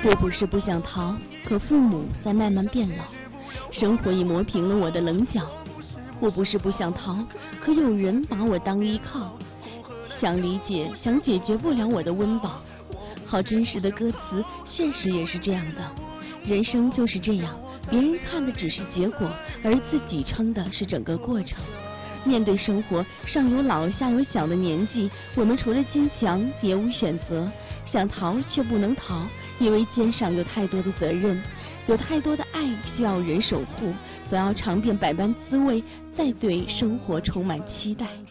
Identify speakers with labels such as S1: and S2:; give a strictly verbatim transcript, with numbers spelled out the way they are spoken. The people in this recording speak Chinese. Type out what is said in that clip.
S1: 我不是不想逃，可父母在慢慢变老，生活已磨平了我的棱角。我不是不想逃，可有人把我当依靠，想理解，想解决不了我的温饱。好真实的歌词，现实也是这样的。人生就是这样，别人看的只是结果，而自己撑的是整个过程。面对生活，上有老下有小的年纪，我们除了坚强别无选择，想逃却不能逃，因为肩上有太多的责任，有太多的爱需要人守护，总要尝遍百般滋味，再对生活充满期待。